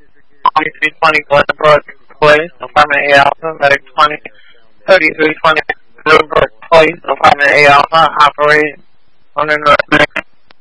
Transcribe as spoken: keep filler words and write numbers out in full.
twenty-three twenty Glenbrook Place, Apartment A Alpha, Medic twenty, thirty-three twenty Glenbrook Place, Apartment A Alpha, operate on the